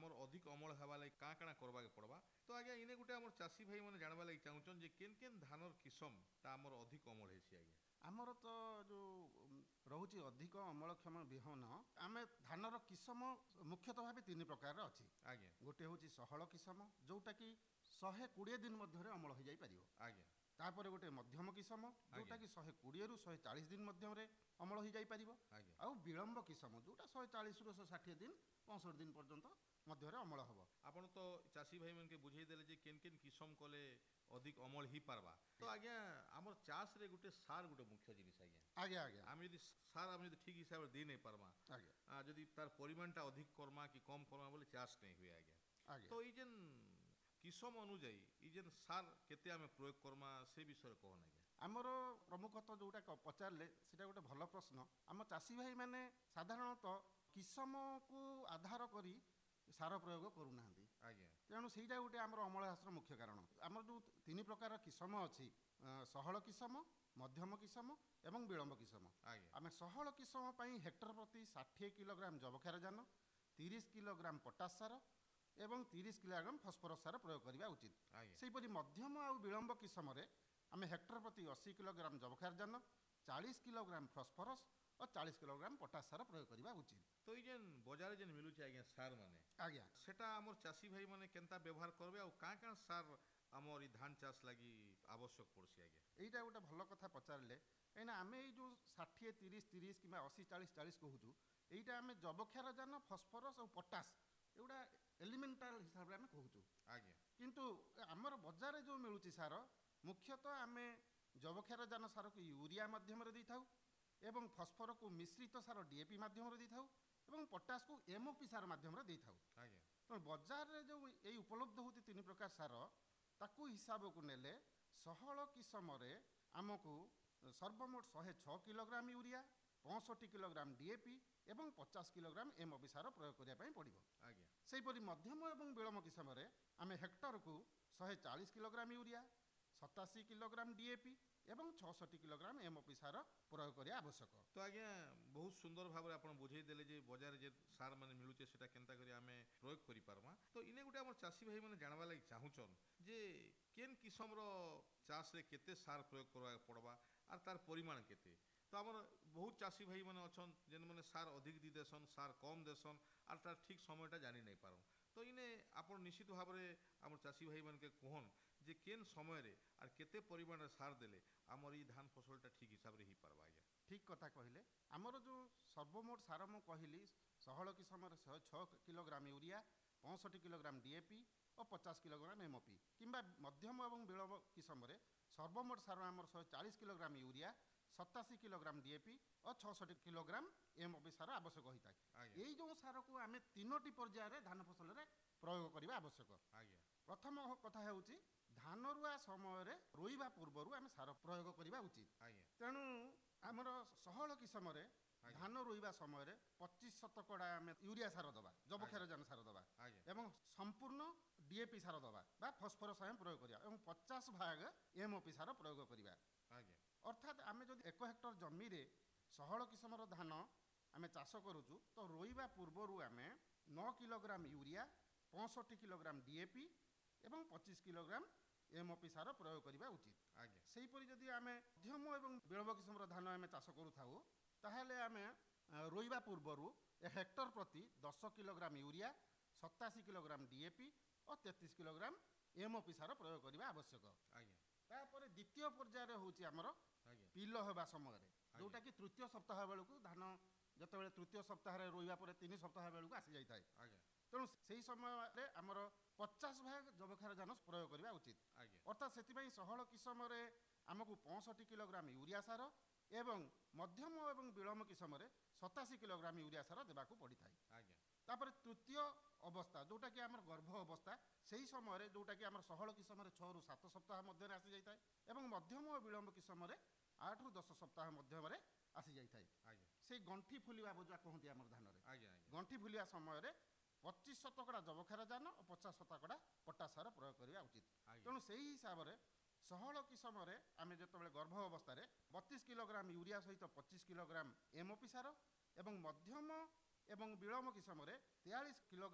आमर अधिक अमल हवा लगी काँ काଣା करबा के पड़बा। तो आज्ञा इने गुटे आमर चाषी भाई मैंने जानवा लगी चाहूछन जे केन केन धानर किसम ता आमर अधिक अमल हेसी आज्ञा। आमर तो जो रोचे अधिक अमलक्षम विहन आम धानर किसम मुख्यतः भाव तीन प्रकार अच्छी। आज्ञा गोटे हूँ सहल किसम जोटा कि 120 दिन मध्य अमल हो जाई परियो। आज्ञा तापर गोटे मध्यम किसम जोटा कि 120 रु 140 दिन मध्य अमल हो जाई परियो। आज्ञा आउ विलंब किसम जोटा 140 रु 160 दिन 65 दिन पर्यंत मध्य अमल हम। आपण तो चाषी भाई मन के बुझे देले जे केन केन किसम कले अधिक अमल ही पारबा। तो आज्ञा आमर चाष रे गुटे सार गुटे मुख्य जिनिस आज्ञा। आज्ञा आज्ञा आम यदि सार आम यदि ठीक हिसाब से दे नहीं पारमा आज्ञा जदि तार परिमाणटा अधिक करमा कि कम करमा बोले चाष नहीं हुए आज्ञा। आज्ञा तो ई जेन किसम अनुଯାयी ई जेन सार केते आमे प्रयोग करमा से विषय कहन आज्ञा। आमर प्रमुखतः जोटा पचारे सेटा गोटे भल प्रश्न। आम चाषी भाई मैंने साधारणतः किसम को आधार करी सार प्रयोग करूना। आज्ञा तेणु सहीटा गोटे आमर अमल ह्रासर मुख्य कारण। आमर जो तीन प्रकार किसम अच्छी सहल किसम मध्यम किसम एवं विलंब किसम। आज्ञा आम सहल किसम हेक्टर प्रति 60 किलोग्राम जबक्षारजान 30 किलोग्राम पोटास सार एवं 30 किलोग्राम फस्फरस सार प्रयोग करने उचित। आज्ञा सेहीपरि मध्यम और विलंब किसम आम हेक्टर प्रति 80 किलोग्राम जबक्षारजान 40 किलोग्राम फस्फरस और 40 किलोग्राम पोटास सार प्रयोग करने उचित। तो ई जेन बाजार जेन मिलुचे आज्ञा सार माने आज्ञा सेटा आमर चाषी भाई माने केनता व्यवहार करबे आ काँ काँ सार आमर ई धान चाष लगी आवश्यक पड़सी आज्ञा। एटा गोटे भल कथा पचारे कहीं आम ये जो 60 30 30 कि 80 40 40 कहूँ यहीटा आम जबक्षारजान फस्फरस और पोटास एगुड़ा एलिमेंटाल हिसाब से आम कहूँ। आज्ञा किंतु आमर बजार जो मिलूँ सार मुख्यतः आम जबक्षारजान सार को यूरिया माध्यम दी था एवं फस्फर को मिश्रित सार डीएपी माध्यम दी था एवं पोटास को एमओपी सार माध्यम दी था। आज्ञा तो बजार रे जो यही उपलब्ध होती तीन प्रकार सार ताकू हिसाब को नेले सहल किसम आमको सर्वमोट 106 किलोग्राम यूरिया 65 किलोग्राम डीएपी एवं 50 किलोग्राम एमओपी सार प्रयोग करने पड़ो। आज्ञा सेहीपरि मध्यम एवं विलंब किसम आम हेक्टर को 140 किलोग्राम यूरिया 87 किलोग्राम डीएपी एवं 66 किलोग्राम एमओपी सार प्रयोग करने आवश्यक। तो आज्ञा बहुत सुंदर भाव में आपन बुझे देले जे बाजार जे सार माने मिलुचे सेटा केनता करी आमे प्रयोग करि पारमा। तो इने गुटे हमर चाषी भाई माने जानवा लागि चाहुचन जे केन किसम रो चाष रे केते सार प्रयोग करबा पड़बा आर तार परिमाण केते। तो आमर बहुत चाषी भाई माने अछन जेन माने सार अधिक दी देसन सार कम देसन आर तार ठीक समयटा जानि नै पारन। तो इने आपन निश्चित भाव में आमर चाषी भाई मान के कहन जे केन समय रे आर केते परिमाण सार देले आमर ई धान फसलटा ठीक हिसाब रे ही पारबा आज्ञा। ठीक कथा कहले आमर जो सर्वमोट सार मु कहली सहल किसम 106 किलोग्राम यूरिया 65 किलोग्राम डीएपी और 50 किलोग्राम एमओपी किंबा मध्यम एवं विलंब किसम सर्वमोट सार आमर 140 किलोग्राम यूरिया 87 किलोग्राम डीएपी और 66 किलोग्राम एमओपी सार आवश्यक होता है। यही जो सार को आम तीनोटी पर्यायर धान फसल में प्रयोग करने आवश्यक। आज्ञा प्रथम कथा हूँ धान रुआ समय रोइबा पूर्वर आम सार प्रयोग करने उचित। आज्ञा तेणु आमर सहल किसम धान रोइबा समय 25 शतकड़ा आम यूरिया सार दबा जबक्षारजान सार दबा आज्ञा एवं संपूर्ण डीएपी सार दबा बा फस्फरस आम प्रयोग करिया एवं 50 भाग एमओपी सार प्रयोग करिया। आज्ञा अर्थात आम जो 1 हेक्टर जमी रे सहल किसम धान आम चाष करुचु तो रोइबा पूर्वर आम 9 किलोग्राम यूरिया 65 किलोग्राम डीएपी एवं 25 किलोग्राम एमओपी सार प्रयोग करने उचित। आज्ञा सेहीपरि जदि आम मध्यम एवं विलंब किसम धान आम चाष करूँ ताहले आम रोइबा पूर्वर हेक्टर प्रति 10 किलोग्राम यूरिया 87 किलोग्राम डीएपी और 33 किलोग्राम एमओपी सार प्रयोग करने आवश्यक। आज्ञा तापर द्वितीय पर्यायर होची आमर आज्ञा पिल होगा समय जोटा कि तृतीय सप्ताह बेलू धान जिते तृतीय सप्ताह रोइबा पर 3 सप्ताह बेलू आसी जाए। आज्ञा तेणु से समय आमर 50 भाग जबक्षारजान प्रयोग करने उचित। आज्ञा अर्थात से सहल किसम आमको 65 किलोग्राम यूरिया सार एवं मध्यम एवं विलंब किसम 87 किलोग्राम यूरिया सार देवाक पड़ी था। आज्ञा तापर तृतीय अवस्था जोटा कि आमर गर्भ अवस्था से समय जोटा कि आमर सहल किसम 6 रु 7 सप्ताह मध्य आसी जाए एवं मध्यम और विलंब किसम 8 रु 10 सप्ताह मध्य आसी जाए। आज्ञा से गंठी फुलिया बोझा कहते आम धान आज्ञा गंठी फुलिया समय 25 शतकड़ा जबक्षारजान और 50 शतकड़ा पोटास सार प्रयोग करने उचित। तेणु से ही हिसाब से सहल किसम आम जो गर्भ अवस्था 32 किलोग्राम यूरिया सहित 25 किलोग्राम एमओपी सार एवं मध्यम एवं विलंब किसम 43 किलोग्राम